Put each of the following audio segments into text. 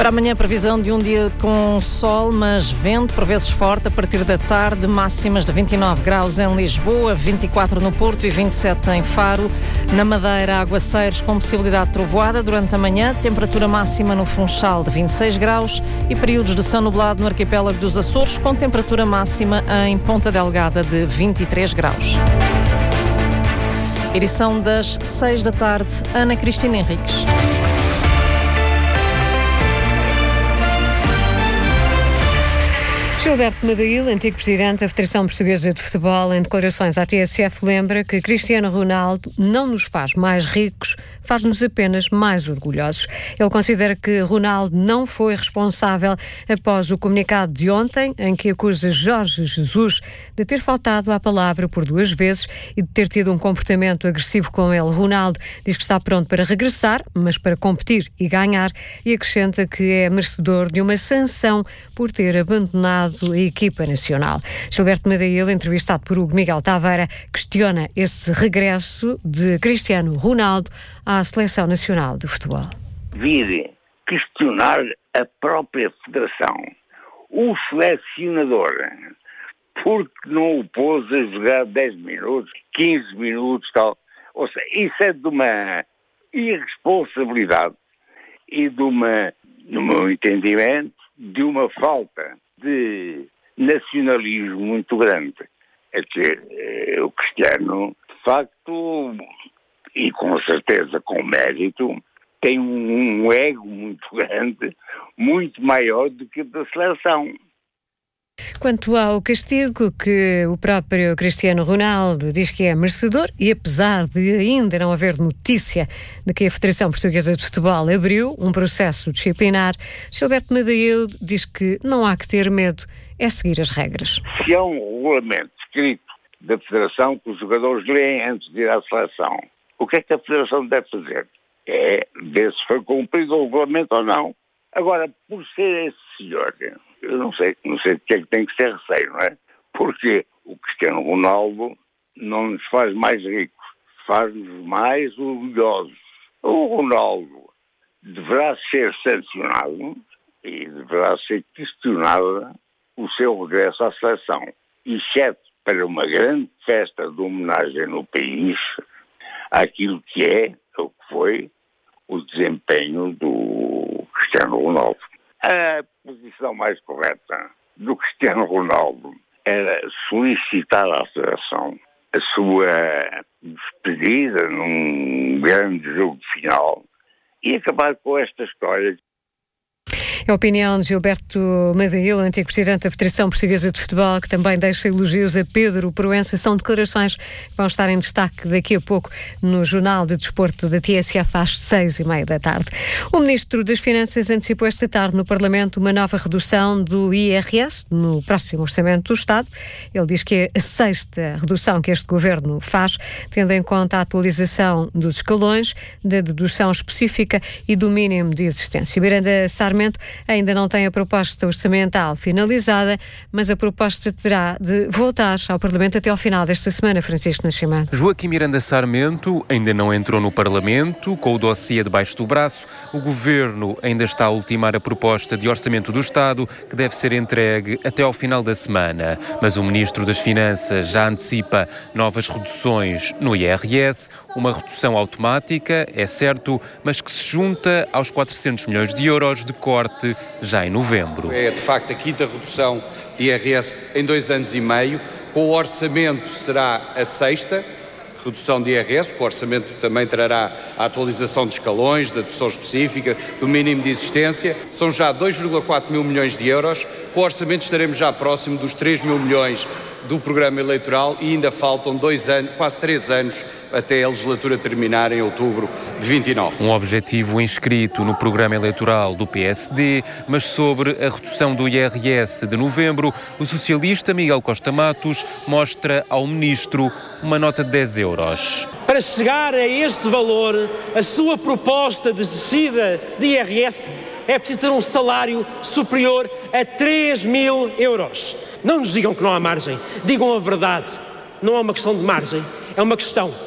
Para amanhã, previsão de um dia com sol, mas vento, por vezes forte, a partir da tarde, máximas de 29 graus em Lisboa, 24 no Porto e 27 em Faro. Na Madeira, aguaceiros com possibilidade de trovoada durante a manhã, temperatura máxima no Funchal de 26 graus e períodos de céu nublado no arquipélago dos Açores, com temperatura máxima em Ponta Delgada de 23 graus. Edição das 6 da tarde, Ana Cristina Henriques. Gilberto Medail, antigo presidente da Federação Portuguesa de Futebol, em declarações à TSF, lembra que Cristiano Ronaldo não nos faz mais ricos, faz-nos apenas mais orgulhosos. Ele considera que Ronaldo não foi responsável após o comunicado de ontem, em que acusa Jorge Jesus de ter faltado à palavra por 2 vezes e de ter tido um comportamento agressivo com ele. Ronaldo diz que está pronto para regressar, mas para competir e ganhar, e acrescenta que é merecedor de uma sanção por ter abandonado a equipa nacional. Gilberto Medail, entrevistado por Hugo Miguel Taveira, questiona esse regresso de Cristiano Ronaldo à Seleção Nacional de Futebol. Vir questionar a própria Federação, o selecionador, porque não o pôs a jogar 10 minutos, 15 minutos, tal. Ou seja, isso é de uma irresponsabilidade e de uma, no meu entendimento, de uma falta de nacionalismo muito grande. É que o Cristiano, de facto, e com certeza com mérito, tem um ego muito grande, muito maior do que o da seleção. Quanto ao castigo que o próprio Cristiano Ronaldo diz que é merecedor, e apesar de ainda não haver notícia de que a Federação Portuguesa de Futebol abriu um processo disciplinar, Gilberto Medail diz que não há que ter medo, é seguir as regras. Se há um regulamento escrito da Federação que os jogadores leem antes de ir à seleção, o que é que a Federação deve fazer? É ver se foi cumprido o regulamento ou não. Agora, por ser esse senhor, eu não sei de que é que tem que ser receio, não é? Porque o Cristiano Ronaldo não nos faz mais ricos, faz-nos mais orgulhosos. O Ronaldo deverá ser sancionado e deverá ser questionado o seu regresso à seleção, exceto para uma grande festa de homenagem no país àquilo que é, ou que foi, o desempenho do Cristiano Ronaldo. A posição mais correta do Cristiano Ronaldo era solicitar à Federação a sua despedida num grande jogo final e acabar com esta história. É a opinião de Gilberto Medail, antigo presidente da Federação Portuguesa de Futebol, que também deixa elogios a Pedro Proença. São declarações que vão estar em destaque daqui a pouco no Jornal de Desporto da TSF às 6h30 da tarde. O Ministro das Finanças antecipou esta tarde no Parlamento uma nova redução do IRS no próximo Orçamento do Estado. Ele diz que é a 6ª redução que este Governo faz, tendo em conta a atualização dos escalões, da dedução específica e do mínimo de existência. Miranda Sarmento ainda não tem a proposta orçamental finalizada, mas a proposta terá de voltar ao Parlamento até ao final desta semana. Francisco Nascimento. Joaquim Miranda Sarmento ainda não entrou no Parlamento, com o dossiê debaixo do braço. O Governo ainda está a ultimar a proposta de orçamento do Estado, que deve ser entregue até ao final da semana. Mas o Ministro das Finanças já antecipa novas reduções no IRS, uma redução automática, é certo, mas que se junta aos 400 milhões de euros de corte já em novembro. É de facto a 5ª redução de IRS em 2 anos e meio, com o orçamento será a 6ª redução de IRS, o orçamento também trará a atualização de escalões, da dedução específica, do mínimo de existência, são já 2,4 mil milhões de euros, com o orçamento estaremos já próximo dos 3 mil milhões do programa eleitoral e ainda faltam 2 anos, quase 3 anos, até a legislatura terminar em outubro de 29. Um objetivo inscrito no programa eleitoral do PSD, mas sobre a redução do IRS de novembro, o socialista Miguel Costa Matos mostra ao Ministro uma nota de 10 euros. Para chegar a este valor, a sua proposta de descida de IRS é preciso ter um salário superior a 3 mil euros. Não nos digam que não há margem, digam a verdade. Não é uma questão de margem, é uma questão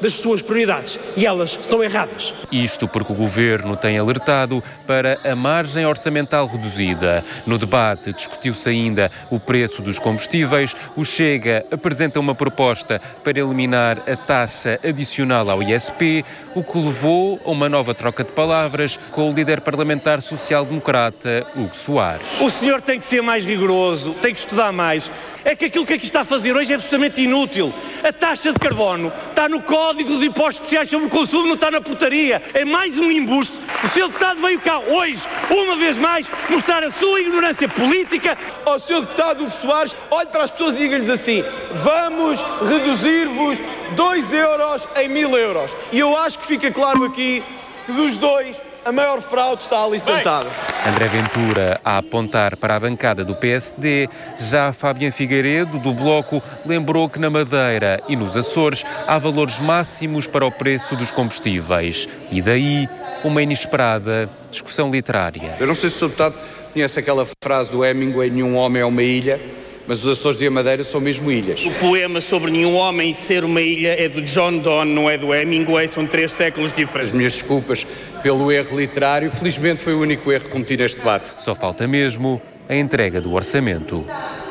das suas prioridades. E elas são erradas. Isto porque o Governo tem alertado para a margem orçamental reduzida. No debate discutiu-se ainda o preço dos combustíveis. O Chega apresenta uma proposta para eliminar a taxa adicional ao ISP, o que levou a uma nova troca de palavras com o líder parlamentar social-democrata, Hugo Soares. O senhor tem que ser mais rigoroso, tem que estudar mais. É que aquilo que aqui está a fazer hoje é absolutamente inútil. A taxa de carbono está no Código dos Impostos Especiais sobre o Consumo, não está na portaria. É mais um embuste. O senhor deputado veio cá hoje, uma vez mais, mostrar a sua ignorância política. Ao senhor deputado Hugo Soares, olhe para as pessoas e diga-lhes assim: vamos reduzir-vos 2 euros em 1.000 euros. E eu acho que fica claro aqui que dos dois, a maior fraude está ali sentada. André Ventura a apontar para a bancada do PSD. Já Fábio Figueiredo, do Bloco, lembrou que na Madeira e nos Açores há valores máximos para o preço dos combustíveis. E daí uma inesperada discussão literária. Eu não sei se o Sr. Deputado conhece aquela frase do Hemingway: nenhum homem é uma ilha, mas os Açores e a Madeira são mesmo ilhas. O poema sobre nenhum homem ser uma ilha é do John Donne, não é do Hemingway, são 3 séculos diferentes. As minhas desculpas pelo erro literário, felizmente foi o único erro que cometi neste debate. Só falta mesmo a entrega do orçamento.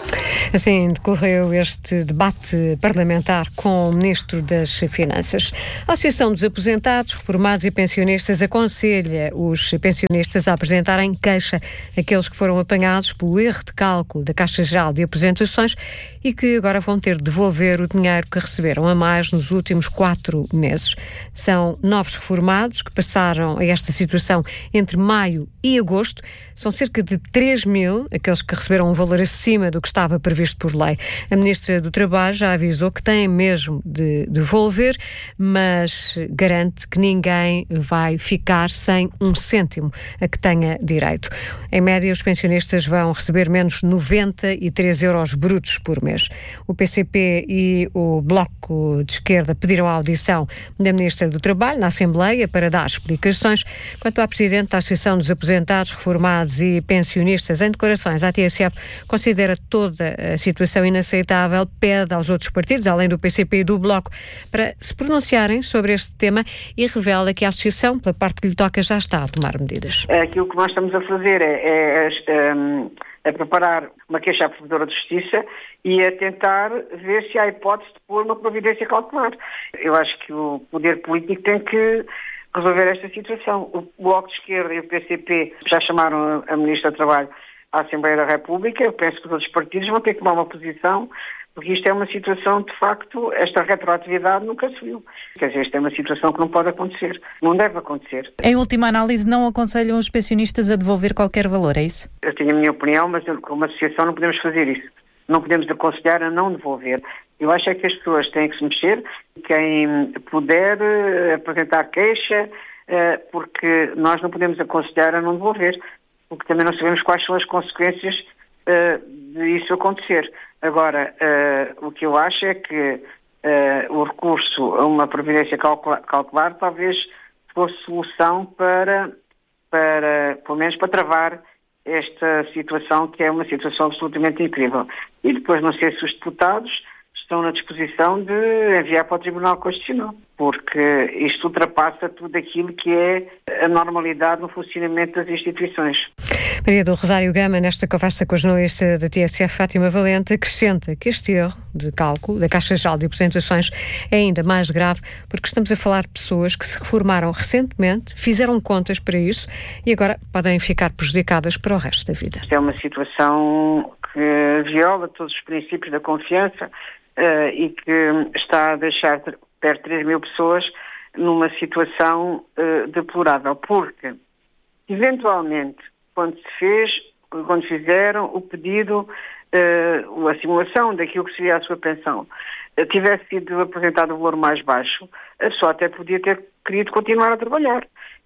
Assim decorreu este debate parlamentar com o Ministro das Finanças. A Associação dos Aposentados, Reformados e Pensionistas aconselha os pensionistas a apresentarem queixa àqueles que foram apanhados pelo erro de cálculo da Caixa Geral de Aposentações e que agora vão ter de devolver o dinheiro que receberam a mais nos últimos 4 meses. São novos reformados que passaram a esta situação entre maio e agosto. São cerca de 3.000 aqueles que receberam um valor acima do que estava previsto por lei. A Ministra do Trabalho já avisou que têm mesmo de devolver, mas garante que ninguém vai ficar sem 1 cêntimo a que tenha direito. Em média, os pensionistas vão receber menos 93 euros brutos por mês. O PCP e o Bloco de Esquerda pediram a audição da Ministra do Trabalho na Assembleia para dar explicações. Quanto à Presidente da Associação dos Aposentados, Reformados e Pensionistas, em declarações à TSF, considera toda a situação inaceitável, pede aos outros partidos, além do PCP e do Bloco, para se pronunciarem sobre este tema e revela que a Associação, pela parte que lhe toca, já está a tomar medidas. Aquilo que nós estamos a fazer é preparar uma queixa à Provedora de Justiça e a tentar ver se há hipótese de pôr uma providência cautelar. Eu acho que o poder político tem que resolver esta situação. O Bloco de Esquerda e o PCP já chamaram a Ministra do Trabalho à Assembleia da República. Eu penso que os outros partidos vão ter que tomar uma posição, porque isto é uma situação, de facto, esta retroatividade nunca se viu. Quer dizer, isto é uma situação que não pode acontecer, não deve acontecer. Em última análise, não aconselham os pensionistas a devolver qualquer valor, é isso? Eu tenho a minha opinião, mas como associação não podemos fazer isso. Não podemos aconselhar a não devolver. Eu acho é que as pessoas têm que se mexer, quem puder apresentar queixa, porque nós não podemos aconselhar a não devolver, porque também não sabemos quais são as consequências de isso acontecer. Agora, o que eu acho é que o recurso a uma providência cautelar talvez fosse solução para, pelo menos para travar esta situação, que é uma situação absolutamente incrível. E depois não sei se os deputados estão na disposição de enviar para o Tribunal Constitucional, porque isto ultrapassa tudo aquilo que é a normalidade no funcionamento das instituições. Maria do Rosário Gama, nesta conversa com a jornalista da TSF, Fátima Valente, acrescenta que este erro de cálculo da Caixa Geral de Aposentações é ainda mais grave porque estamos a falar de pessoas que se reformaram recentemente, fizeram contas para isso e agora podem ficar prejudicadas para o resto da vida. É uma situação que viola todos os princípios da confiança e que está a deixar perto de 3.000 pessoas numa situação deplorável, porque eventualmente quando fizeram o pedido, a simulação daquilo que seria a sua pensão, tivesse sido apresentado o valor mais baixo, a pessoa até podia ter querido continuar a trabalhar.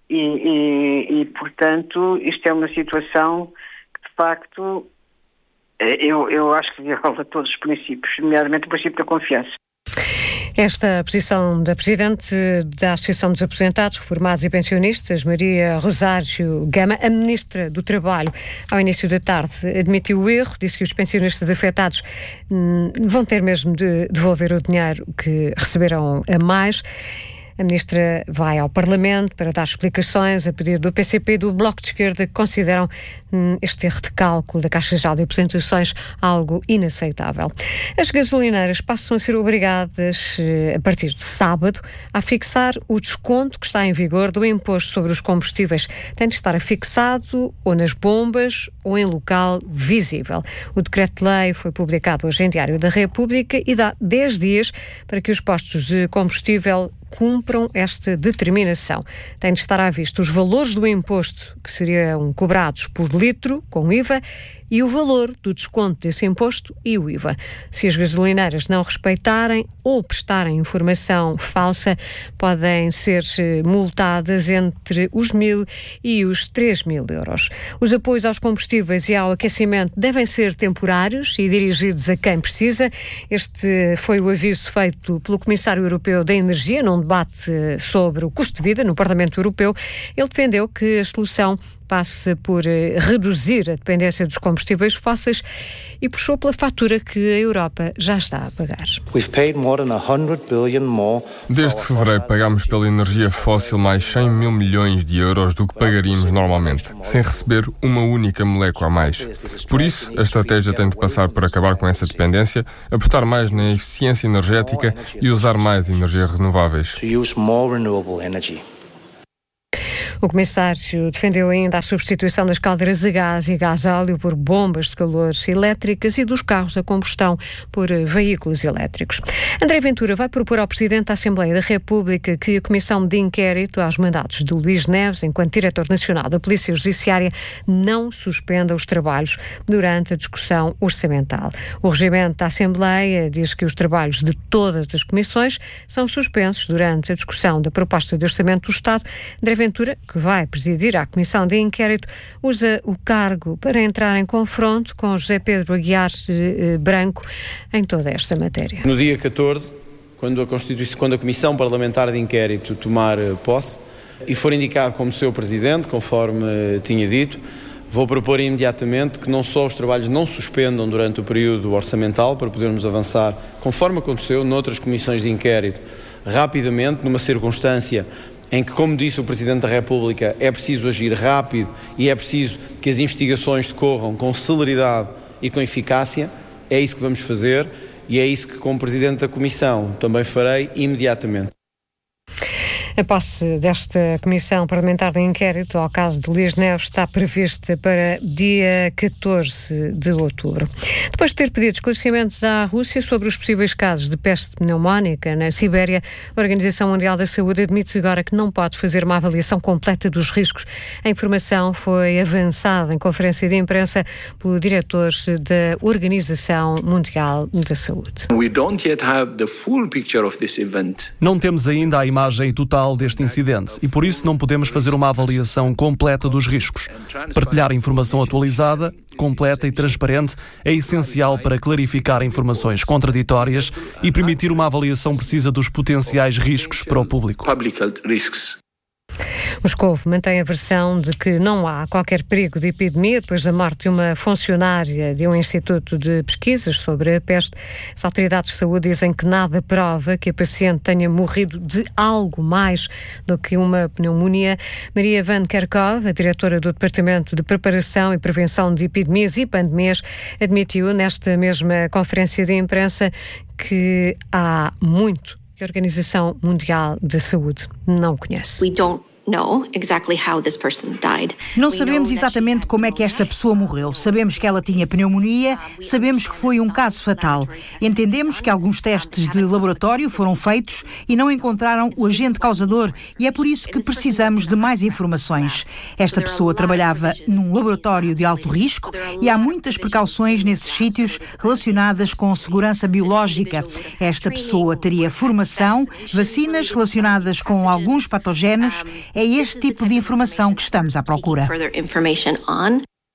E portanto, isto é uma situação que, de facto, eu acho que viola todos os princípios, nomeadamente o princípio da confiança. Esta posição da Presidente da Associação dos Aposentados, Reformados e Pensionistas, Maria Rosário Gama, a Ministra do Trabalho, ao início da tarde, admitiu o erro, disse que os pensionistas afetados vão ter mesmo de devolver o dinheiro que receberam a mais. A Ministra vai ao Parlamento para dar explicações a pedido do PCP e do Bloco de Esquerda, que consideram este erro de cálculo da Caixa Geral de Aposentações algo inaceitável. As gasolineiras passam a ser obrigadas, a partir de sábado, a fixar o desconto que está em vigor do imposto sobre os combustíveis. Tem de estar afixado ou nas bombas ou em local visível. O decreto-lei foi publicado hoje em Diário da República e dá 10 dias para que os postos de combustível cumpram esta determinação. Tem de estar à vista os valores do imposto que seriam cobrados por litro, com IVA, e o valor do desconto desse imposto e o IVA. Se as gasolineiras não respeitarem ou prestarem informação falsa, podem ser multadas entre os 1.000 e os 3.000 euros. Os apoios aos combustíveis e ao aquecimento devem ser temporários e dirigidos a quem precisa. Este foi o aviso feito pelo Comissário Europeu da Energia num debate sobre o custo de vida no Parlamento Europeu. Ele defendeu que a solução passa por reduzir a dependência dos combustíveis fósseis e puxou pela fatura que a Europa já está a pagar. Desde fevereiro pagamos pela energia fóssil mais 100 mil milhões de euros do que pagaríamos normalmente, sem receber uma única molécula a mais. Por isso, a estratégia tem de passar por acabar com essa dependência, apostar mais na eficiência energética e usar mais energias renováveis. O Comissário defendeu ainda a substituição das caldeiras a gás e gás óleo por bombas de calor elétricas e dos carros a combustão por veículos elétricos. André Ventura vai propor ao Presidente da Assembleia da República que a Comissão de Inquérito aos mandatos de Luís Neves, enquanto Diretor Nacional da Polícia Judiciária, não suspenda os trabalhos durante a discussão orçamental. O regimento da Assembleia diz que os trabalhos de todas as comissões são suspensos durante a discussão da proposta de orçamento do Estado. André Ventura, que vai presidir a Comissão de Inquérito, usa o cargo para entrar em confronto com José Pedro Aguiar Branco em toda esta matéria. No dia 14, quando a Comissão Parlamentar de Inquérito tomar posse e for indicado como seu presidente, conforme tinha dito, vou propor imediatamente que não só os trabalhos não suspendam durante o período orçamental, para podermos avançar, conforme aconteceu noutras comissões de inquérito, rapidamente, numa circunstância em que, como disse o Presidente da República, é preciso agir rápido e é preciso que as investigações decorram com celeridade e com eficácia. É isso que vamos fazer e é isso que, como Presidente da Comissão, também farei imediatamente. A posse desta Comissão Parlamentar de Inquérito ao caso de Luís Neves está prevista para dia 14 de outubro. Depois de ter pedido esclarecimentos à Rússia sobre os possíveis casos de peste pneumónica na Sibéria, a Organização Mundial da Saúde admite agora que não pode fazer uma avaliação completa dos riscos. A informação foi avançada em conferência de imprensa pelo diretor da Organização Mundial da Saúde. Não temos ainda a imagem total deste incidente e por isso não podemos fazer uma avaliação completa dos riscos. Partilhar informação atualizada, completa e transparente é essencial para clarificar informações contraditórias e permitir uma avaliação precisa dos potenciais riscos para o público. Moscovo mantém a versão de que não há qualquer perigo de epidemia depois da morte de uma funcionária de um instituto de pesquisas sobre a peste. As autoridades de saúde dizem que nada prova que a paciente tenha morrido de algo mais do que uma pneumonia. Maria Van Kerkhove, a diretora do Departamento de Preparação e Prevenção de Epidemias e Pandemias, admitiu nesta mesma conferência de imprensa que há muito que a Organização Mundial da Saúde não conhece. Não sabemos exatamente como é que esta pessoa morreu. Sabemos que ela tinha pneumonia, sabemos que foi um caso fatal. Entendemos que alguns testes de laboratório foram feitos e não encontraram o agente causador e é por isso que precisamos de mais informações. Esta pessoa trabalhava num laboratório de alto risco e há muitas precauções nesses sítios relacionadas com segurança biológica. Esta pessoa teria formação, vacinas relacionadas com alguns patogénios. É este tipo de informação que estamos à procura.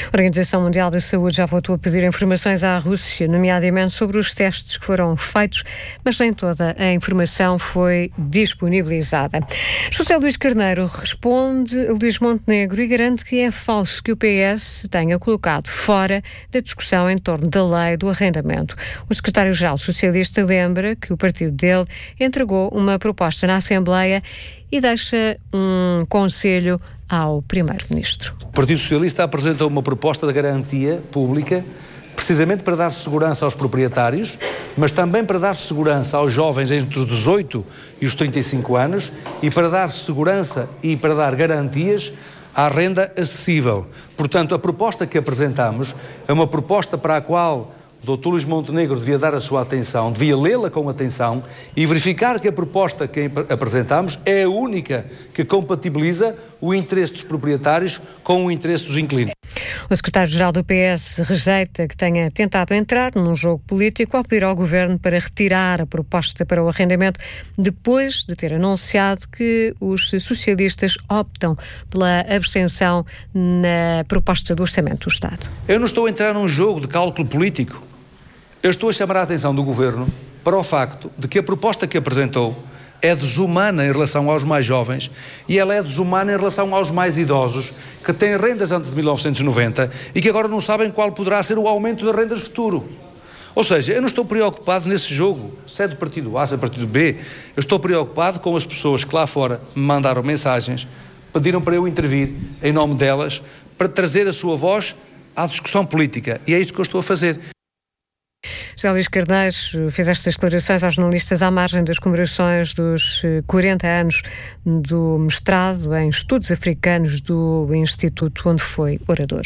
A Organização Mundial da Saúde já voltou a pedir informações à Rússia, nomeadamente sobre os testes que foram feitos, mas nem toda a informação foi disponibilizada. José Luís Carneiro responde a Luís Montenegro e garante que é falso que o PS tenha colocado fora da discussão em torno da lei do arrendamento. O secretário-geral socialista lembra que o partido dele entregou uma proposta na Assembleia e deixa um conselho ao Primeiro-Ministro. O Partido Socialista apresentou uma proposta de garantia pública precisamente para dar segurança aos proprietários, mas também para dar segurança aos jovens entre os 18 e os 35 anos e para dar segurança e para dar garantias à renda acessível. Portanto, a proposta que apresentamos é uma proposta para a qual o Dr. Luís Montenegro devia dar a sua atenção, devia lê-la com atenção e verificar que a proposta que apresentamos é a única que compatibiliza o interesse dos proprietários com o interesse dos inquilinos. O secretário-geral do PS rejeita que tenha tentado entrar num jogo político ao pedir ao Governo para retirar a proposta para o arrendamento depois de ter anunciado que os socialistas optam pela abstenção na proposta do Orçamento do Estado. Eu não estou a entrar num jogo de cálculo político. Eu estou a chamar a atenção do Governo para o facto de que a proposta que apresentou é desumana em relação aos mais jovens e ela é desumana em relação aos mais idosos que têm rendas antes de 1990 e que agora não sabem qual poderá ser o aumento das rendas futuro. Ou seja, eu não estou preocupado nesse jogo, se é do partido A, se é do partido B, eu estou preocupado com as pessoas que lá fora me mandaram mensagens, pediram para eu intervir em nome delas para trazer a sua voz à discussão política e é isso que eu estou a fazer. José Luís Carneiro fez estas declarações aos jornalistas à margem das comemorações dos 40 anos do mestrado em Estudos Africanos do Instituto onde foi orador.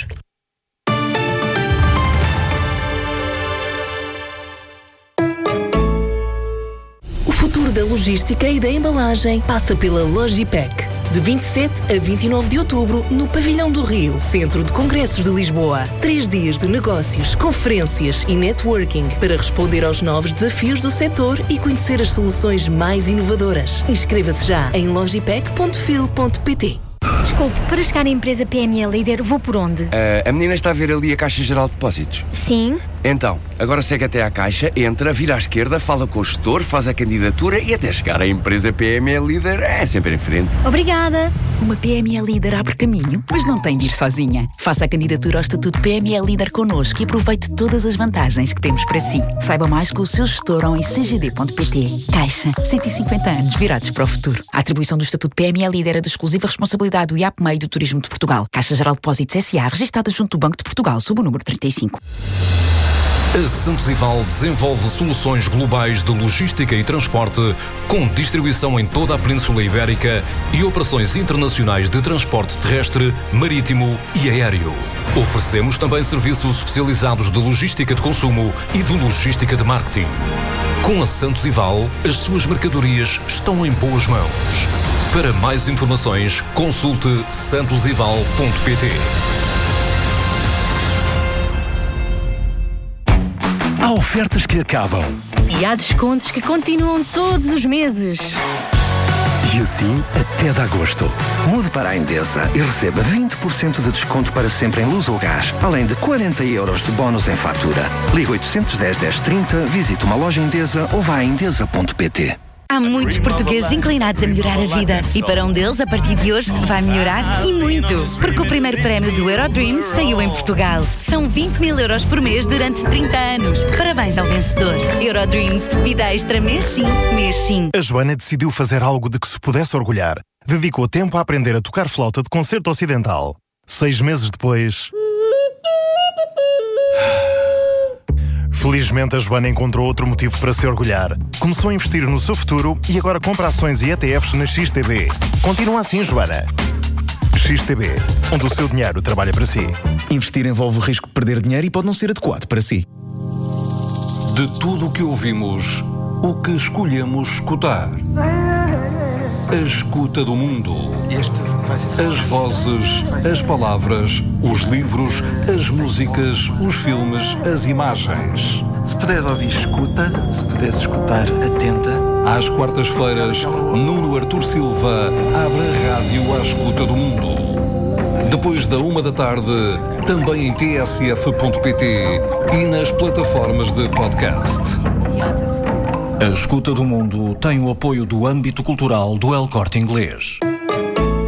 O futuro da logística e da embalagem passa pela Logipec. De 27 a 29 de outubro, no Pavilhão do Rio, Centro de Congressos de Lisboa. 3 dias de negócios, conferências e networking para responder aos novos desafios do setor e conhecer as soluções mais inovadoras. Inscreva-se já em logipec.fil.pt. Desculpe, para chegar à empresa PME Líder, vou por onde? A menina está a ver ali a Caixa Geral de Depósitos. Sim. Então, agora segue até à Caixa, entra, vira à esquerda, fala com o gestor, faz a candidatura e até chegar à empresa PME Líder é sempre em frente. Obrigada. Uma PME Líder abre caminho, mas não tem de ir sozinha. Faça a candidatura ao Estatuto PME Líder connosco e aproveite todas as vantagens que temos para si. Saiba mais com o seu gestor ou em cgd.pt. Caixa, 150 anos virados para o futuro. A atribuição do Estatuto PME Líder é de exclusiva responsabilidade do IAPMEI do Turismo de Portugal. Caixa Geral de Depósitos S.A. registada junto do Banco de Portugal, sob o número 35. A Santos Ival desenvolve soluções globais de logística e transporte com distribuição em toda a Península Ibérica e operações internacionais de transporte terrestre, marítimo e aéreo. Oferecemos também serviços especializados de logística de consumo e de logística de marketing. Com a Santos Ival, as suas mercadorias estão em boas mãos. Para mais informações, consulte santosival.pt. Há ofertas que acabam. E há descontos que continuam todos os meses. E assim até de agosto. Mude para a Endesa e receba 20% de desconto para sempre em luz ou gás, além de 40 € de bónus em fatura. Ligue 810 1030, visite uma loja Endesa ou vá a endesa.pt. Há muitos portugueses inclinados a melhorar a vida e para um deles, a partir de hoje, vai melhorar e muito. Porque o primeiro prémio do Eurodreams saiu em Portugal. São 20.000 € por mês durante 30 anos. Parabéns ao vencedor. Eurodreams, vida extra mês sim, mês sim. A Joana decidiu fazer algo de que se pudesse orgulhar. Dedicou tempo a aprender a tocar flauta de concerto ocidental. 6 meses depois... Felizmente, a Joana encontrou outro motivo para se orgulhar. Começou a investir no seu futuro e agora compra ações e ETFs na XTB. Continua assim, Joana. XTB, onde o seu dinheiro trabalha para si. Investir envolve o risco de perder dinheiro e pode não ser adequado para si. De tudo o que ouvimos, o que escolhemos escutar. A escuta do mundo. As vozes, as palavras, os livros, as músicas, os filmes, as imagens. Se puderes ouvir, escuta. Se puderes escutar, atenta. Às quartas-feiras, Nuno Artur Silva abre a rádio à escuta do mundo. De depois da 13h, também em tsf.pt e nas plataformas de podcast. A Escuta do Mundo tem o apoio do âmbito cultural do El Corte Inglês.